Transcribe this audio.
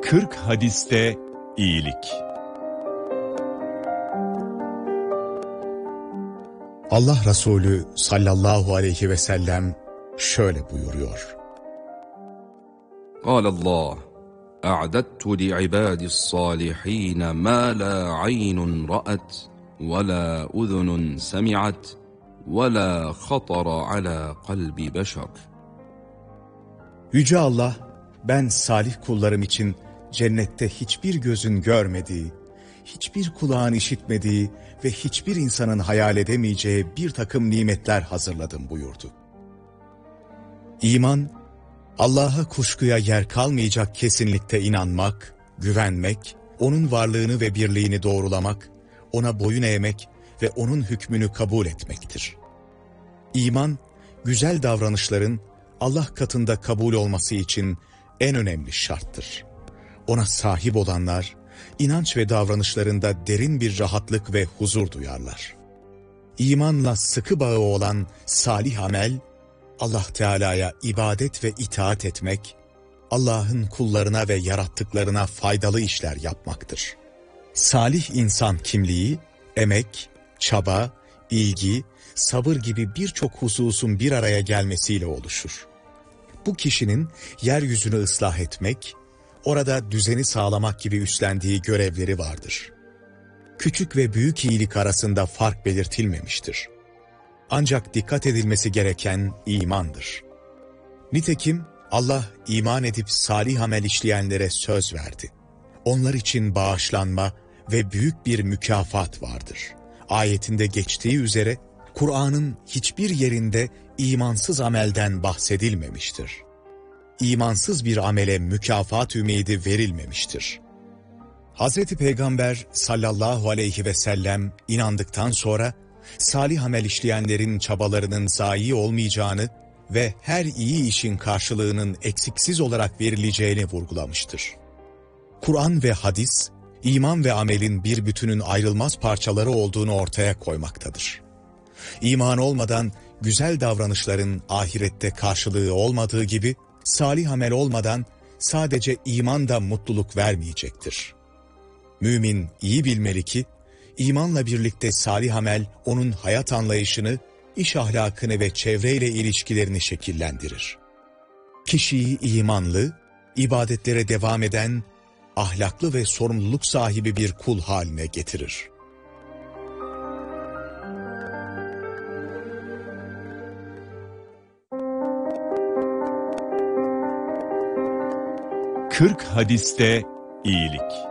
40 hadiste iyilik. Allah Resulü sallallahu aleyhi ve sellem şöyle buyuruyor. Kâlallâh, a'dadtu li'ibâdis-sâlihîne mâ lâ aynun ra'at ve lâ uzunun semi'at ve lâ khatara alâ kalbi beşer. Yüce Allah, ben salih kullarım için cennette hiçbir gözün görmediği, hiçbir kulağın işitmediği ve hiçbir insanın hayal edemeyeceği bir takım nimetler hazırladım buyurdu. İman, Allah'a kuşkuya yer kalmayacak kesinlikte inanmak, güvenmek, O'nun varlığını ve birliğini doğrulamak, O'na boyun eğmek ve O'nun hükmünü kabul etmektir. İman, güzel davranışların Allah katında kabul olması için en önemli şarttır. Ona sahip olanlar, inanç ve davranışlarında derin bir rahatlık ve huzur duyarlar. İmanla sıkı bağı olan salih amel, Allah Teala'ya ibadet ve itaat etmek, Allah'ın kullarına ve yarattıklarına faydalı işler yapmaktır. Salih insan kimliği, emek, çaba, ilgi, sabır gibi birçok hususun bir araya gelmesiyle oluşur. Bu kişinin yeryüzünü ıslah etmek, orada düzeni sağlamak gibi üstlendiği görevleri vardır. Küçük ve büyük iyilik arasında fark belirtilmemiştir. Ancak dikkat edilmesi gereken imandır. Nitekim Allah iman edip salih amel işleyenlere söz verdi. Onlar için bağışlanma ve büyük bir mükafat vardır. Ayetinde geçtiği üzere Kur'an'ın hiçbir yerinde imansız amelden bahsedilmemiştir. İmansız bir amele mükafat ümidi verilmemiştir. Hazreti Peygamber sallallahu aleyhi ve sellem inandıktan sonra salih amel işleyenlerin çabalarının zayi olmayacağını ve her iyi işin karşılığının eksiksiz olarak verileceğini vurgulamıştır. Kur'an ve hadis, iman ve amelin bir bütünün ayrılmaz parçaları olduğunu ortaya koymaktadır. İman olmadan güzel davranışların ahirette karşılığı olmadığı gibi, salih amel olmadan sadece iman da mutluluk vermeyecektir. Mümin iyi bilmeli ki, imanla birlikte salih amel onun hayat anlayışını, iş ahlakını ve çevreyle ilişkilerini şekillendirir. Kişiyi imanlı, ibadetlere devam eden, ahlaklı ve sorumluluk sahibi bir kul haline getirir. Kırk hadiste iyilik.